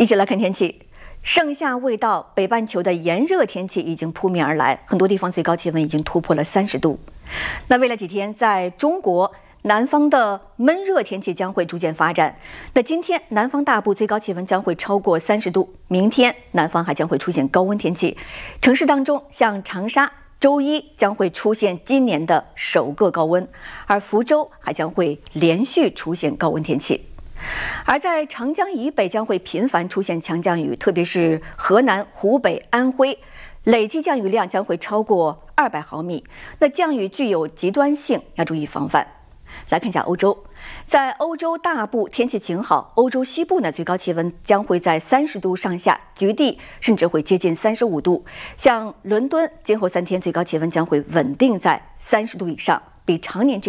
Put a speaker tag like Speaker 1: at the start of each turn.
Speaker 1: 一起来看天气。盛夏未到，北半球的炎热天气已经扑面而来，很多地方最高气温已经突破了30度。那未来几天，在中国南方的闷热天气将会逐渐发展。那今天南方大部最高气温将会超过30度，明天南方还将会出现高温天气。城市当中，像长沙周一将会出现今年的首个高温，而福州还将会连续出现高温天气。而在长江以北将会频繁出现强降雨，特别是河南、湖北、安徽，累计降雨量将会超过200毫米。那降雨具有极端性，要注意防范。来看一下欧洲，在欧洲大部天气晴好，欧洲西部呢最高气温将会在30度上下，局地甚至会接近35度。像伦敦今后3天最高气温将会稳定在30度以上，比常年